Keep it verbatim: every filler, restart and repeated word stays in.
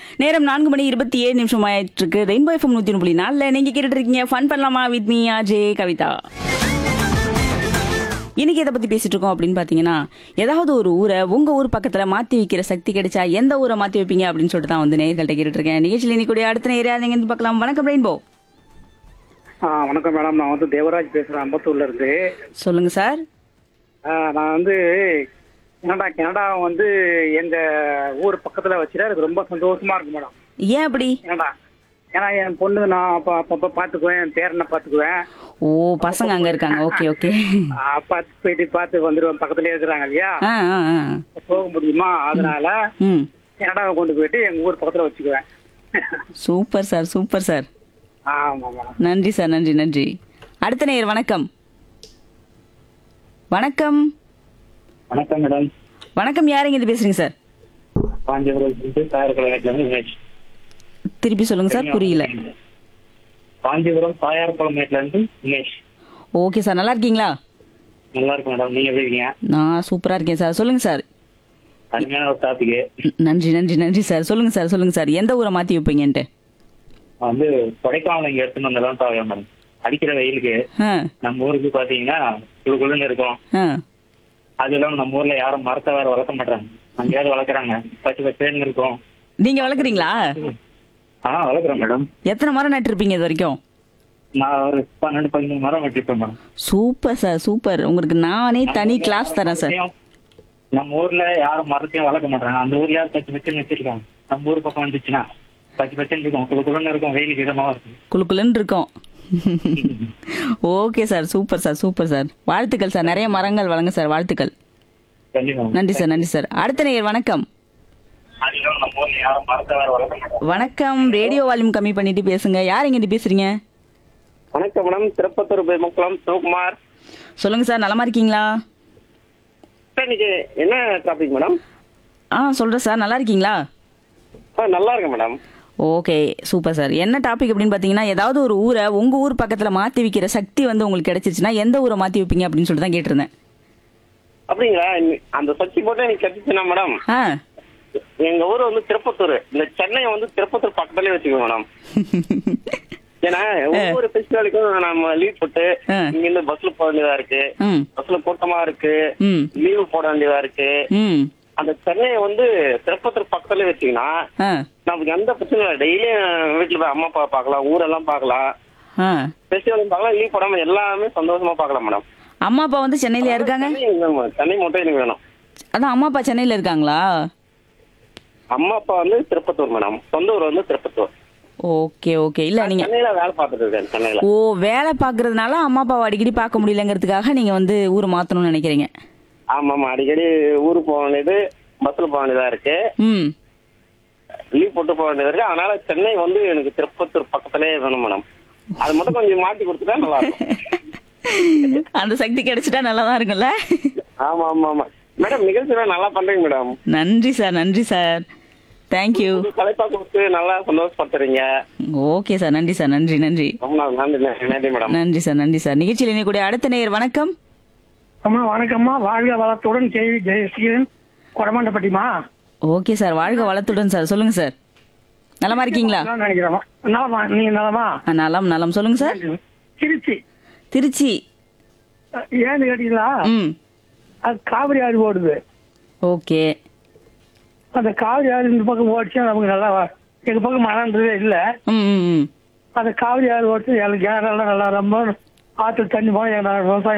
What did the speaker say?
நேரம் நான்கு மணி இருபத்தி ஏழு நிமிஷம் ஆயிட்டு இருக்கு. ரெயின்போ எஃப்எம் நூத்தி ஒன்று புள்ளி நாலுல நீங்க கேட்டுட்டு இருக்கீங்க ஃபன் பண்ணலாமா வித் மீ ஆஜே கவிதா. இன்னைக்கு எதை பத்தி பேசிட்டு இருக்கோம் அப்படின்னு பாத்தீங்கன்னா, ஏதாவது ஒரு ஊரை உங்க ஊர் பக்கத்துல மாத்தி வைக்கிற சக்தி கிடைச்சா எந்த ஊரை மாத்தி வைப்பீங்க அப்படின்னு சொல்லிட்டு தான் வந்து நேயர்கள்ட்ட கேட்டுட்டு இருக்கேன். நிகழ்ச்சியில் இன்னைக்கு அடுத்த நேரா நீங்க இருந்து பார்க்கலாம். வணக்கம் ரெயின்போ. ஆ வணக்கம் மேடம், நான் வந்து தேவராஜ் பேசுறேன் அம்பத்தூர்ல இருந்து. சொல்லுங்க சார். ஆ, நான் வந்து கனடா கனடா வந்து எங்க ஊர் பக்கத்துல வச்சுட்டா எனக்கு ரொம்ப சந்தோஷமா இருக்கு மேடம். ஏன் அப்படி? கனடா ஏன்னா என் பொண்ணு நான் அப்ப அப்பப்ப பாத்துக்குவேன், என் பேரனை பாத்துக்குவேன். ஓ, பசங்க அங்க இருக்காங்க. Okay okay. பார்த்து போயிட்டு பார்த்து வந்துடுவேன், பக்கத்துலயே இருக்கிறாங்க இல்லையா, ஆ ஆ ஆ. போக முடியுமா, அதனால ம், கனடாவை கொண்டு போயிட்டு எங்க ஊர் பக்கத்துல வச்சுக்குவேன். Super sir, super sir. ஆமா மேடம். நன்றி சார், நன்றி நன்றி. அடுத்த நேயர் வணக்கம். வணக்கம். வணக்கம் மேடம். வணக்கம், யாருங்க இது பேசுறீங்க சார்? காஞ்சிபுரம் தாயார்குளம் திருப்பி சொல்லுங்க சார், புரியல. காஞ்சிபுரம் தாயார்குளமேட்ல இருந்து உமேஷ். ஓகே சார், நல்லா இருக்கீங்களா? நல்லா இருக்கு மேடம், நீங்க எப்படி இருக்கீங்க? நான் சூப்பரா இருக்கேன் சார். சொல்லுங்க சார். அருமையான ஒரு டாபிக். நன்றி நன்றி நன்றி சார். சொல்லுங்க சார், சொல்லுங்க சார், எந்த ஊரை மாத்தி வைப்பீங்கன்ட்டு. வந்து கொடைக்கானல் இங்க எடுத்துன்னு வந்ததான் தாங்க மேடம். அடிக்கிற வெயிலுக்கு ஆ நம்ம ஊருக்கு பாத்தீங்கன்னா குழுக்குழுன்னு இருக்கும். ஆ. அது இல்லாம நம்ம ஊர்ல யாரும் மரத்தை வேற வளர்க்க மாட்டாங்க, அங்கேயாவது வளர்க்குறாங்க, பச்சை பச்சேன்னு இருக்கும். நீங்க வளர்க்குறீங்களா? ஆ வளர்க்குறேன் மேடம். எத்தனை மரம் நட்டுருப்பீங்க இது வரைக்கும்? நான் ஒரு பன்னெண்டு பதிமூணு மரம் வச்சிருப்பேன் மேடம். Super sir, super. உங்களுக்கு நானே தனி கிளாஸ் தரேன் சார். நம்ம ஊர்ல யாரும் மரத்தையும் வளர்க்க மாட்டாங்க, அந்த ஊர்ல யாரும் பச்சை பச்சைன்னு வச்சிருக்காங்க. நம்ம ஊர் பக்கம் வந்துச்சுன்னா பச்சை பச்சைன்னு இருக்கும், குழு குழுன்னு இருக்கும், வெயிலுக்கு இதமாக இருக்கும், குளுக்குலுன்னு இருக்கும். Okay sir, super sir, super sir. வாழ்த்துக்கள் சார், நிறைய மரங்கள் வளங்க சார், வாழ்த்துக்கள். கண்டிப்பா. நன்றி சார், நன்றி சார். அடுத்த நேயர் வணக்கம். அது இல்லாம நம்ம ஊர்ல யாரும் மரத்தை வேற வளர்க்க மாட்டாங்க. வணக்கம், ரேடியோ வால்யூம் கம்மி பண்ணிட்டு பேசுங்க. யார் இங்க இருந்து பேசுறீங்க? வணக்கம் மேடம், திருப்பத்தூர் பெருமக்குளம் சிவகுமார். சொல்லுங்க சார், நலமா இருக்கீங்களா? இன்னைக்கு என்ன டாபிக் மேடம்? ஆ சொல்றேன் சார், நல்லா இருக்கீங்களா? நல்லா இருக்கு மேடம். Okay, super sir. என்ன டாபிக் அப்படின்னு பாத்தீங்கன்னா, ஏதாவது ஒரு ஊரை உங்க ஊர் பக்கத்துல மாத்தி வைக்கிற சக்தி வந்து உங்களுக்கு கிடைச்சிச்சுன்னா எந்த ஊரை மாத்தி வைப்பீங்க அப்படின்னு சொல்லிட்டு தான் கேட்டிருந்தேன். அப்படிங்களா? அந்த சக்தி போட்டு எனக்கு கிடைச்சிச்சுன்னா மேடம், ஆ எங்க ஊர் வந்து திருப்பத்தூர், இந்த சென்னை வந்து திருப்பத்தூர் பக்கத்துலயே வச்சுக்கோங்க மேடம். ஏன்னா ஒவ்வொரு ஃபெஸ்டிவலுக்கும் நம்ம லீவ் போட்டு இங்க இருந்து பஸ்ல போக வேண்டியதா இருக்கு, ம் பஸ்ல கூட்டமா இருக்கு, ம் லீவு போட வேண்டியதா இருக்கு. ம் அந்த சென்னையை வந்து திருப்பத்தூர் பக்கத்துல வச்சீங்கன்னா ஆ நமக்கு எந்த பிரச்சனையும் இல்லை. டெய்லியும் வீட்டுல போய் அம்மா அப்பா பார்க்கலாம், ஊரெல்லாம் பார்க்கலாம், ஆ. ஃபெஸ்டிவல் பார்க்கலாம், லீவ் போடாம எல்லாமே சந்தோஷமா பார்க்கலாம் மேடம். அம்மா அப்பா வந்து சென்னையில இருக்காங்க? சென்னை எனக்கு வேணும், சென்னை மட்டும் எனக்கு வேணும். அதான், அம்மா அப்பா சென்னையில இருக்காங்களா? அம்மா அப்பா வந்து திருப்பத்தூர் மேடம், சொந்த ஊர் வந்து திருப்பத்தூர். Okay okay. இல்ல நீங்க சென்னையில வேலை பார்த்துட்டு இருக்கேன். சென்னையில ஓ, வேலை பாக்குறதுனால அம்மா அப்பாவை அடிக்கடி பார்க்க முடியலங்கிறதுக்காக நீங்க வந்து ஊரை மாத்தணும்னு நினைக்கிறீங்க? ஆமா ஆமா, அடிக்கடி ஊருக்கு போக வேண்டியது, பஸ்ல போக வேண்டியதா இருக்கு, ம் லீவ் போட்டு போக வேண்டியதா இருக்கு. அதனால சென்னை வந்து எனக்கு திருப்பத்தூர் பக்கத்திலே வேணும் மேடம். அது மட்டும் கொஞ்சம் மாத்தி கொடுத்துட்டா நல்லா இருக்கும். அந்த சக்தி கிடைச்சிட்டா நல்லா தான் இருக்கும்ல. ஆமா ஆமா ஆமா மேடம், நிகழ்ச்சி நல்லா பண்றீங்க மேடம். நன்றி சார், நன்றி சார். தேங்க்யூ. தலைப்பா கொடுத்து நல்லா சந்தோஷப்படுத்துறீங்க. ஓகே சார், நன்றி சார், நன்றி நன்றி ரொம்ப நன்றி நன்றி மேடம். நன்றி சார், நன்றி சார். நிகழ்ச்சியில் இணையக்கூடிய அடுத்த நேயர் வணக்கம். அம்மா வணக்கம்மா, வாழ்க வளத்துடன் கேள்வி ஜெயசீலன் கொடமாண்டப்பட்டிமா. ஓகே சார், வாழ்க வளத்துடன் சார். சொல்லுங்க சார், நலமா இருக்கீங்களா? நினைக்கிறோம். நலமா, நீங்க நலமா? ஆ, நலம் நலம். சொல்லுங்க சார். திருச்சி. திருச்சி. ஏன்னு கேட்டீங்களா, ம் அது காவிரி ஆறு ஓடுது. ஓகே. அந்த காவிரி ஆறு இந்த பக்கம் ஓடிச்சா நமக்கு நல்லா, எங்க பக்கம் மழைன்றதே இல்ல. ம் ம் ம் அந்த காவிரி ஆறு ஓடிச்சு எனக்கு கேரளா நல்லா ரொம்ப ஆற்று தண்ணி போனா விவசாயம்